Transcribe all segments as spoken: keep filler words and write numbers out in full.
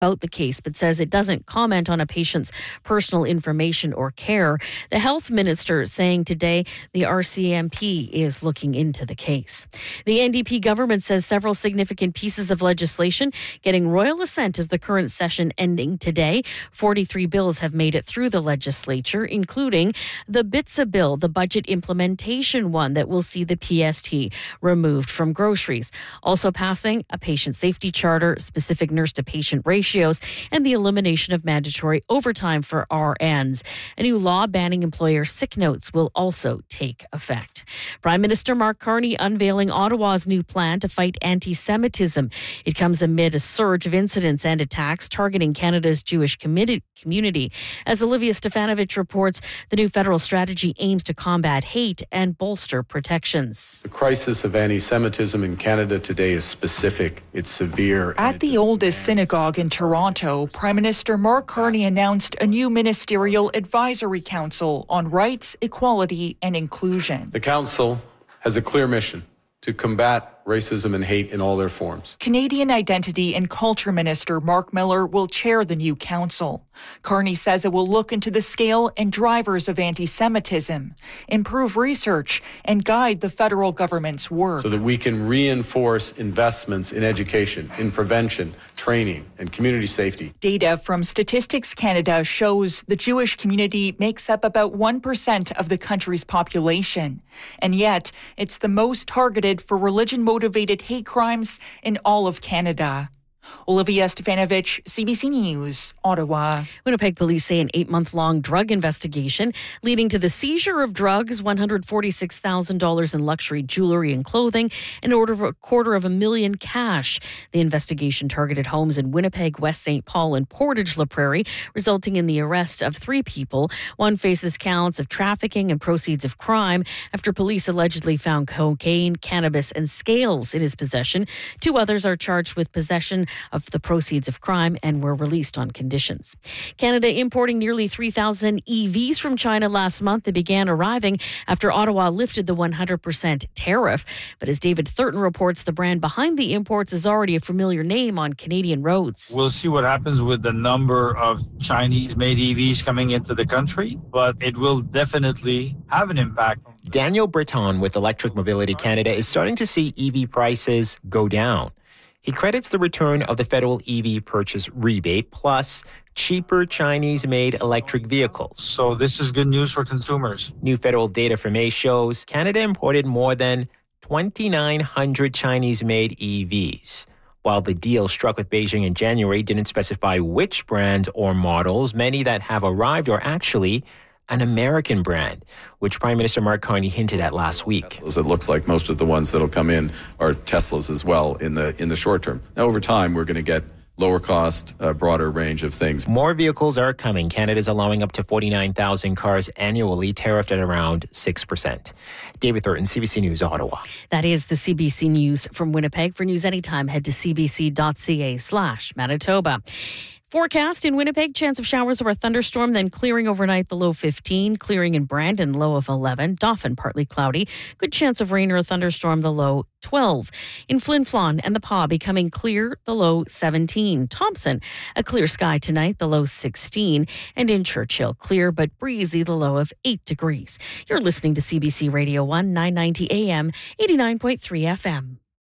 about the case, but says it doesn't comment on a patient's personal information or care. The health minister saying today the R C M P is looking into the case. The N D P government says several significant pieces of legislation getting royal assent as the current session ending today. forty-three bills have made it through the legislature, including the B I T S A bill, the budget implementation one that will see the P S T removed from groceries. Also passing a patient safety charter, specific nurse-to-patient ratio, and the elimination of mandatory overtime for R Ns. A new law banning employer sick notes will also take effect. Prime Minister Mark Carney unveiling Ottawa's new plan to fight anti-Semitism. It comes amid a surge of incidents and attacks targeting Canada's Jewish community. As Olivia Stefanovich reports, the new federal strategy aims to combat hate and bolster protections. The crisis of anti-Semitism in Canada today is specific. It's severe. At the oldest synagogue in Toronto, Prime Minister Mark Carney announced a new ministerial advisory council on rights, equality, and inclusion. The council has a clear mission to combat racism and hate in all their forms. Canadian Identity and Culture Minister Mark Miller will chair the new council. Carney says it will look into the scale and drivers of anti-Semitism, improve research, and guide the federal government's work. So that we can reinforce investments in education, in prevention, training, and community safety. Data from Statistics Canada shows the Jewish community makes up about one percent of the country's population. And yet, it's the most targeted for religion-motivated hate crimes in all of Canada. Olivia Stefanovich, C B C News, Ottawa. Winnipeg police say an eight-month-long drug investigation leading to the seizure of drugs, one hundred forty-six thousand dollars in luxury jewelry and clothing, and order of a quarter of a million cash. The investigation targeted homes in Winnipeg, West Saint Paul, and Portage-La Prairie, resulting in the arrest of three people. One faces counts of trafficking and proceeds of crime after police allegedly found cocaine, cannabis, and scales in his possession. Two others are charged with possession of the proceeds of crime and were released on conditions. Canada importing nearly three thousand E Vs from China last month. They began arriving after Ottawa lifted the one hundred percent tariff. But as David Thurton reports, the brand behind the imports is already a familiar name on Canadian roads. We'll see what happens with the number of Chinese-made E Vs coming into the country, but it will definitely have an impact. Daniel Breton with Electric Mobility Canada is starting to see E V prices go down. He credits the return of the federal E V purchase rebate plus cheaper Chinese-made electric vehicles. So this is good news for consumers. New federal data from May shows Canada imported more than twenty-nine hundred Chinese-made E Vs. While the deal struck with Beijing in January didn't specify which brands or models, many that have arrived are actually an American brand, which Prime Minister Mark Carney hinted at last week. Teslas, it looks like most of the ones that'll come in are Teslas as well in the in the short term. Now, over time, we're going to get lower cost, a broader range of things. More vehicles are coming. Canada's allowing up to forty-nine thousand cars annually, tariffed at around six percent. David Thurton, C B C News, Ottawa. That is the C B C News from Winnipeg. For news anytime, head to cbc.ca slash Manitoba. Forecast in Winnipeg, chance of showers or a thunderstorm, then clearing overnight, the low fifteen. Clearing in Brandon, low of eleven. Dauphin, partly cloudy. Good chance of rain or a thunderstorm, the low twelve. In Flin Flon and the Pas, becoming clear, the low seventeen. Thompson, a clear sky tonight, the low sixteen. And in Churchill, clear but breezy, the low of eight degrees. You're listening to C B C Radio one, nine ninety A M, eighty-nine point three F M.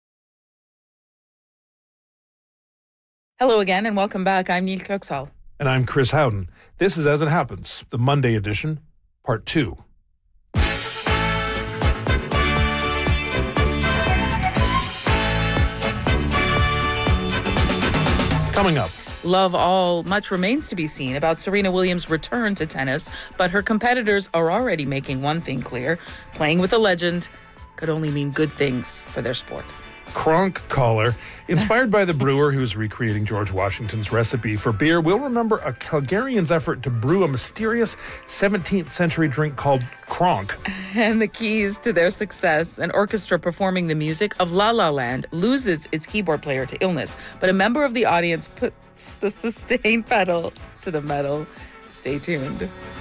Hello again and welcome back. I'm Neil Kirksall. And I'm Chris Howden. This is As It Happens, the Monday edition, part two. Coming up. Love all. Much remains to be seen about Serena Williams' return to tennis, but her competitors are already making one thing clear. Playing with a legend could only mean good things for their sport. Kronk Collar, inspired by the brewer who's recreating George Washington's recipe for beer, we'll remember a Calgarian's effort to brew a mysterious seventeenth century drink called Kronk. And the keys to their success: an orchestra performing the music of La La Land loses its keyboard player to illness, but a member of the audience puts the sustain pedal to the metal. Stay tuned.